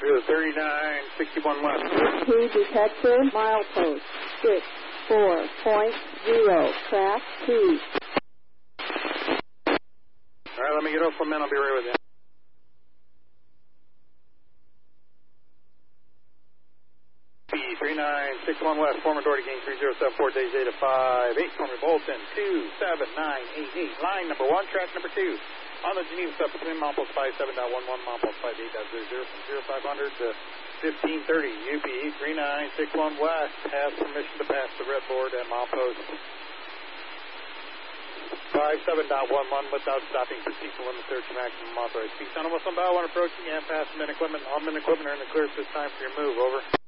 Through 3961 west. Key detector, milepost 64.0, track 2. All right, let me get off for a minute. I'll be right with you. P3961 west, former Doherty King 3074, days 8 of 5-8, former Bolton 27988, line number 1, track number 2. On the Geneva stuff between milepost 57.11, milepost 58.00 from 0500 to 1530. UP 3961 west has permission to pass the red board at milepost 57.11 without stopping. Proceed to limit search maximum authorized speed. Son of a bow, one approaching and pass men equipment. All men equipment are in the clear at this time for your move. Over.